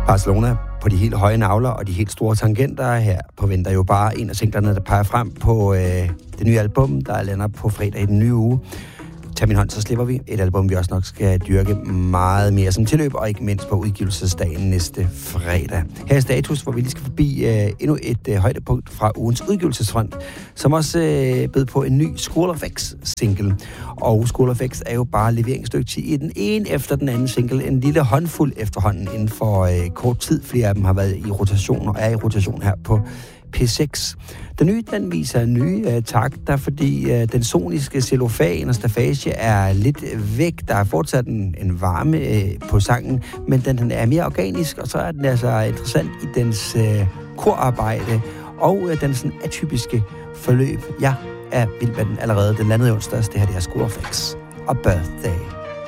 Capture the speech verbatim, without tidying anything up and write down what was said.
Barcelona på de helt høje navler og de helt store tangenter. Her forventer jo bare en af singlerne, der peger frem på øh, det nye album, der lander på fredag i den nye uge. Tag min hånd, så slipper vi. Et album, vi også nok skal dyrke meget mere som tilløb, og ikke mindst på udgivelsesdagen næste fredag. Her er status, hvor vi lige skal forbi øh, endnu et øh, højdepunkt fra ugens udgivelsesfront, som også øh, bød på en ny School of X-single. Og School of X er jo bare leveringsdygtig i den ene efter den anden single. En lille håndfuld efterhånden inden for øh, kort tid. Flere af dem har været i rotation og er i rotation her på P seks. Den nye, den viser nye uh, takter, fordi uh, den soniske cellofan og stafage er lidt væk. Der er fortsat en, en varme uh, på sangen, men den, den er mere organisk, og så er den altså interessant i dens uh, korarbejde og uh, den sådan atypiske forløb. Jeg er vild med den allerede. Den landede i onsdags. Det her det er School of X og Birthday.